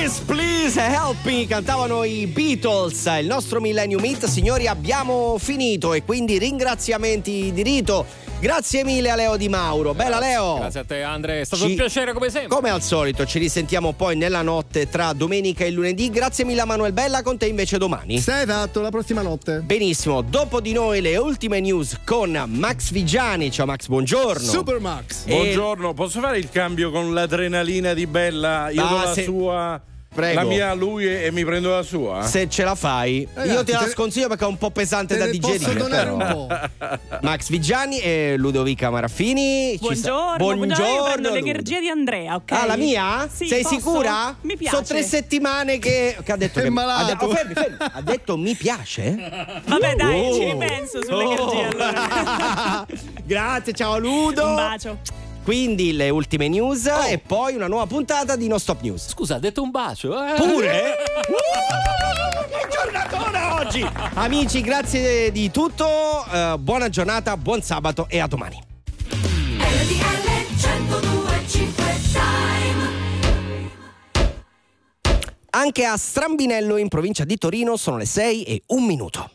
Please, please help me, cantavano i Beatles. Il nostro Millennium Hit, signori, abbiamo finito e quindi ringraziamenti di rito. Grazie mille a Leo Di Mauro. Bella Leo. Grazie a te, Andre, è stato un piacere come sempre. Come al solito, ci risentiamo poi nella notte tra domenica e lunedì. Grazie mille a Manuel Bella, con te invece domani. Sei fatto, la prossima notte. Benissimo, dopo di noi le ultime news con Max Vigiani. Ciao Max, buongiorno. Super Max. Buongiorno, posso fare il cambio con l'adrenalina di Bella? Io do la sua... Prego. La mia a lui e mi prendo la sua. Se ce la fai, io te la sconsiglio perché è un po' pesante da digerire. Posso donare un po'. Max Vigiani e Ludovica Maraffini. Buongiorno. Io prendo l'energia di Andrea, ok? Ah, la mia? Sì, sei posso? sicura? Mi piace. Sono 3 settimane che ha detto è malato. fermi. Ha detto mi piace? Vabbè, dai, ci ripenso sull'energia allora. Grazie, ciao Ludo. Un bacio. Quindi le ultime news e poi una nuova puntata di No Stop News. Scusa, ha detto un bacio? Pure? Che giornatona oggi! Amici, grazie di tutto. Buona giornata, buon sabato e a domani. Anche a Strambinello, in provincia di Torino, sono le 6:01.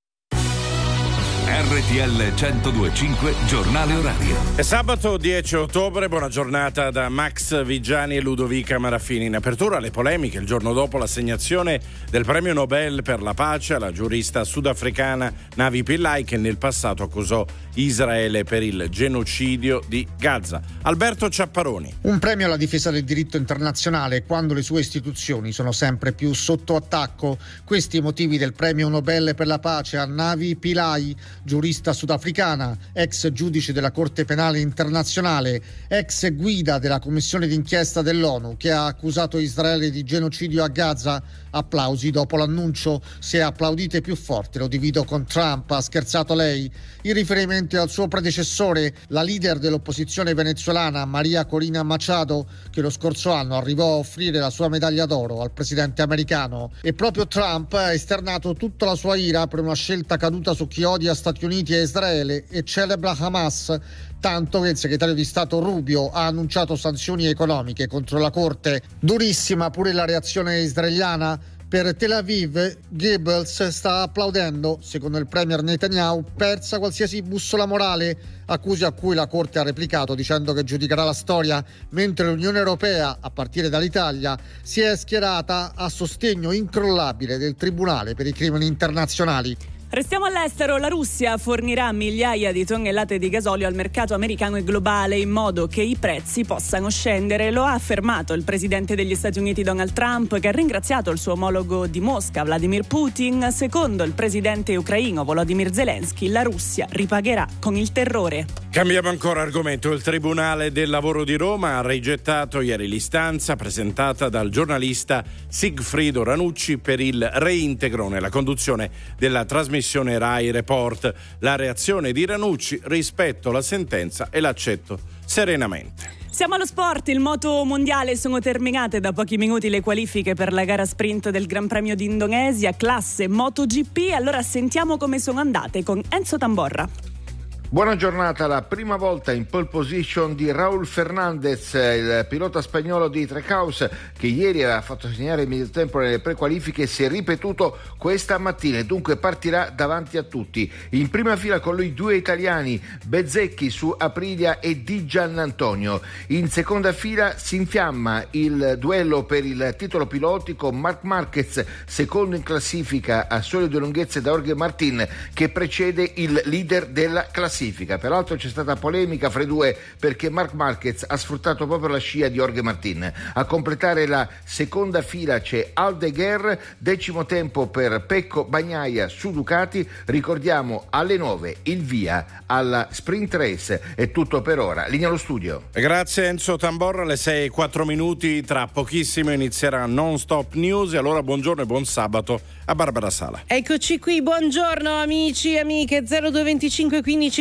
RTL 102.5 Giornale Orario. È sabato 10 ottobre, buona giornata da Max Vigiani e Ludovica Maraffini. In apertura le polemiche il giorno dopo l'assegnazione del premio Nobel per la pace alla giurista sudafricana Navi Pillay, che nel passato accusò Israele per il genocidio di Gaza. Alberto Ciapparoni. Un premio alla difesa del diritto internazionale quando le sue istituzioni sono sempre più sotto attacco. Questi i motivi del premio Nobel per la pace a Navi Pillay, giurista sudafricana, ex giudice della Corte Penale Internazionale, ex guida della commissione d'inchiesta dell'ONU che ha accusato Israele di genocidio a Gaza. Applausi dopo l'annuncio. Se applaudite più forte lo divido con Trump, ha scherzato lei. In riferimento al suo predecessore, la leader dell'opposizione venezuelana Maria Corina Machado, che lo scorso anno arrivò a offrire la sua medaglia d'oro al presidente americano. E proprio Trump ha esternato tutta la sua ira per una scelta caduta su chi odia Stati Uniti e Israele e celebra Hamas, tanto che il segretario di Stato Rubio ha annunciato sanzioni economiche contro la Corte. Durissima pure la reazione israeliana. Per Tel Aviv, Goebbels sta applaudendo, secondo il premier Netanyahu, persa qualsiasi bussola morale, accuse a cui la Corte ha replicato dicendo che giudicherà la storia, mentre l'Unione Europea, a partire dall'Italia, si è schierata a sostegno incrollabile del Tribunale per i crimini internazionali. Restiamo all'estero. La Russia fornirà migliaia di tonnellate di gasolio al mercato americano e globale in modo che i prezzi possano scendere. Lo ha affermato il presidente degli Stati Uniti Donald Trump, che ha ringraziato il suo omologo di Mosca Vladimir Putin. Secondo il presidente ucraino Volodymyr Zelensky, la Russia ripagherà con il terrore. Cambiamo ancora argomento. Il Tribunale del Lavoro di Roma ha rigettato ieri l'istanza presentata dal giornalista Sigfrido Ranucci per il reintegro nella conduzione della trasmissione Rai Report. La reazione di Ranucci: rispetto la sentenza e l'accetto serenamente. Siamo allo sport, il moto mondiale. Sono terminate da pochi minuti le qualifiche per la gara sprint del Gran Premio d'Indonesia, classe MotoGP. Allora sentiamo come sono andate con Enzo Tamborra. Buona giornata. La prima volta in pole position di Raúl Fernández, il pilota spagnolo di Trecaus, che ieri aveva fatto segnare il medio tempo nelle prequalifiche, si è ripetuto questa mattina e dunque partirà davanti a tutti. In prima fila con lui 2 italiani, Bezzecchi su Aprilia e Di Giannantonio. In seconda fila si infiamma il duello per il titolo piloti con Marc Marquez, secondo in classifica a sole 2 lunghezze da Jorge Martin, che precede il leader della classifica. Peraltro c'è stata polemica fra i due perché Marc Marquez ha sfruttato proprio la scia di Jorge Martin. A completare la seconda fila c'è Aldeguer, 10° tempo per Pecco Bagnaia su Ducati. Ricordiamo alle 9 il via alla sprint race. È tutto per ora. Linea allo studio. Grazie Enzo Tamborra, alle 6:04. Tra pochissimo inizierà Non Stop News. E allora buongiorno e buon sabato a Barbara Sala. Eccoci qui, buongiorno amici e amiche. 0225 15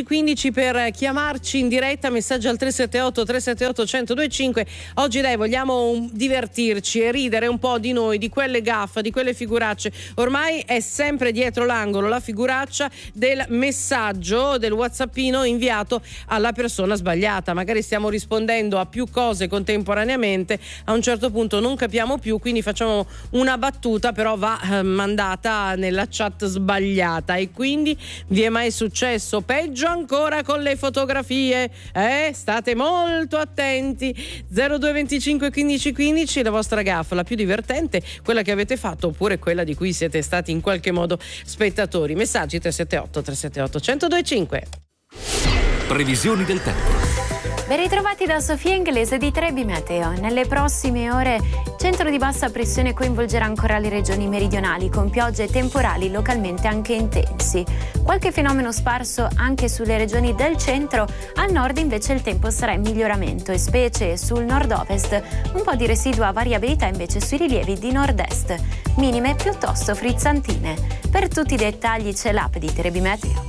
15 per chiamarci in diretta, messaggio al 378 378 1025. Oggi dai, vogliamo divertirci e ridere un po' di noi, di quelle gaffe, di quelle figuracce. Ormai è sempre dietro l'angolo la figuraccia del messaggio, del whatsappino inviato alla persona sbagliata. Magari stiamo rispondendo a più cose contemporaneamente, a un certo punto non capiamo più, quindi facciamo una battuta, però va mandata nella chat sbagliata. E quindi vi è mai successo? Peggio ancora con le fotografie, state molto attenti. 0225 15 15, la vostra gaffa, la più divertente, quella che avete fatto, oppure quella di cui siete stati in qualche modo spettatori. Messaggi 378 378 1025. Previsioni del tempo. Ben ritrovati da Sofia Inglese di Trebi Meteo. Nelle prossime ore centro di bassa pressione coinvolgerà ancora le regioni meridionali con piogge e temporali localmente anche intensi. Qualche fenomeno sparso anche sulle regioni del centro, al nord invece il tempo sarà in miglioramento e specie sul nord-ovest un po' di residua variabilità invece sui rilievi di nord-est. Minime piuttosto frizzantine. Per tutti i dettagli c'è l'app di Trebi Meteo.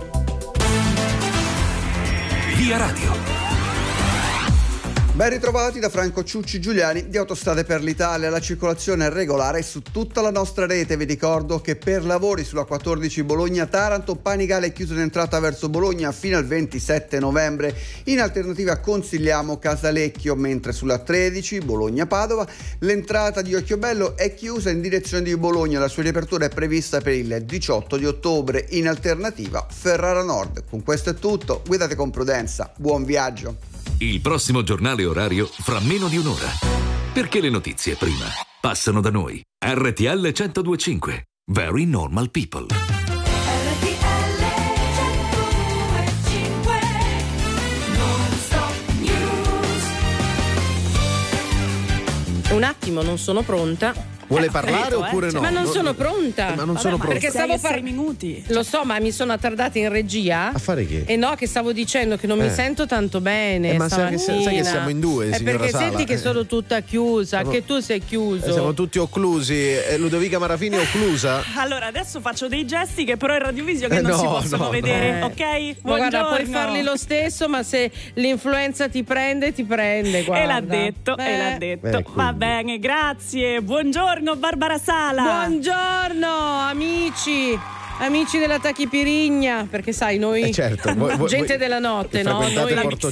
Via Radio. Ben ritrovati da Franco Ciucci Giuliani di Autostrade per l'Italia. La circolazione è regolare su tutta la nostra rete. Vi ricordo che per lavori sulla 14 Bologna-Taranto, Panigale è chiuso in entrata verso Bologna fino al 27 novembre. In alternativa consigliamo Casalecchio, mentre sulla 13 Bologna-Padova l'entrata di Occhiobello è chiusa in direzione di Bologna. La sua riapertura è prevista per il 18 di ottobre. In alternativa Ferrara Nord. Con questo è tutto. Guidate con prudenza. Buon viaggio. Il prossimo giornale orario fra meno di un'ora. Perché le notizie prima passano da noi. RTL 1025. Very Normal People. Un attimo, non sono pronta. Vuole parlare oppure no? Ma non sono pronta. Ma non sono pronta. Perché stavo 6 minuti. Lo so, ma mi sono attardata in regia. A fare che? E no, che stavo dicendo che non mi sento tanto bene. Ma sai che siamo in due, signora perché Sala. senti che sono tutta chiusa, che tu sei chiuso. Siamo tutti occlusi. Ludovica Marafini è occlusa? Allora, adesso faccio dei gesti che però in radiovisione non si possono vedere, ok? Ma Buongiorno. guarda, puoi farli lo stesso, ma se l'influenza ti prende, guarda. E l'ha detto. Va bene, grazie. Buongiorno Barbara Sala. Buongiorno amici della Tachipirigna, perché sai noi certo, gente della notte, no? Noi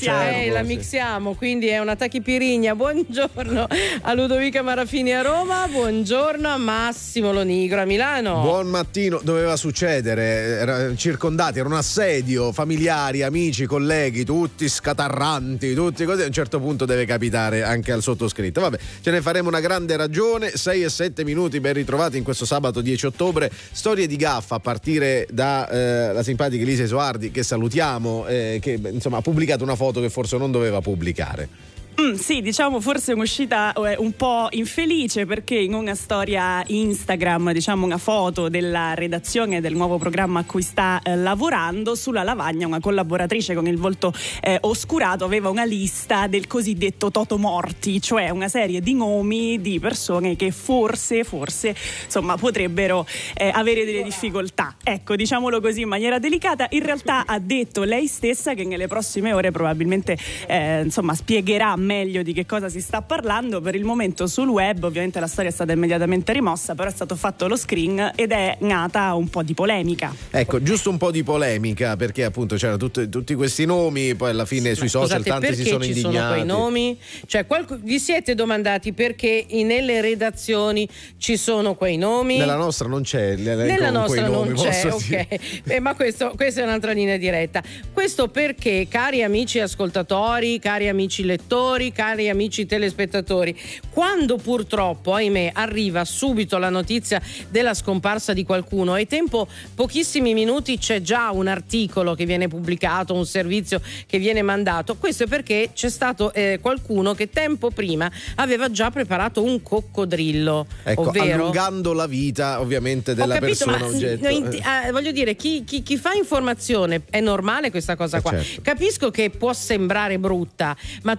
la sì. mixiamo, quindi è una Tachipirigna. Buongiorno a Ludovica Marafini a Roma, buongiorno a Massimo Lonigro a Milano. Buon mattino, doveva succedere, circondati, era un assedio, familiari, amici, colleghi, tutti scatarranti, tutti così, a un certo punto deve capitare anche al sottoscritto. Vabbè, ce ne faremo una grande ragione. 6 e 7 minuti ben ritrovati in questo sabato 10 ottobre. Storie di gaffa a partire da la simpatica Elisa Esoardi, che salutiamo, che insomma ha pubblicato una foto che forse non doveva pubblicare. Sì, diciamo forse è un'uscita un po' infelice, perché in una storia Instagram, diciamo una foto della redazione del nuovo programma a cui sta lavorando, sulla lavagna una collaboratrice con il volto oscurato aveva una lista del cosiddetto Toto Morti, cioè una serie di nomi di persone che forse insomma potrebbero avere delle difficoltà, ecco, diciamolo così in maniera delicata. In realtà ha detto lei stessa che nelle prossime ore probabilmente insomma spiegherà meglio di che cosa si sta parlando. Per il momento sul web ovviamente la storia è stata immediatamente rimossa, però è stato fatto lo screen ed è nata un po' di polemica. Ecco, giusto un po' di polemica, perché appunto c'erano tutti questi nomi, poi alla fine sui social tanti si sono indignati. Perché ci sono quei nomi? Cioè, vi siete domandati perché nelle redazioni ci sono quei nomi? Nella nostra non c'è. Nella nostra non c'è, ok. Ma questa è un'altra linea diretta. Questo perché, cari amici ascoltatori, cari amici lettori, cari amici telespettatori, quando purtroppo, ahimè, arriva subito la notizia della scomparsa di qualcuno e tempo pochissimi minuti c'è già un articolo che viene pubblicato, un servizio che viene mandato, questo è perché c'è stato qualcuno che tempo prima aveva già preparato un coccodrillo, ecco, ovvero allungando la vita ovviamente della persona oggetto. Voglio dire, chi fa informazione, è normale questa cosa qua, certo. Capisco che può sembrare brutta, ma tu devi essere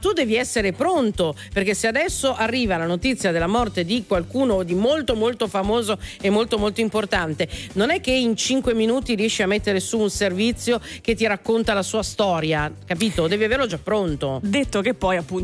essere pronto, perché se adesso arriva la notizia della morte di qualcuno di molto molto famoso e molto molto importante, non è che in 5 minuti riesci a mettere su un servizio che ti racconta la sua storia, capito? Devi averlo già pronto. Detto che poi appunto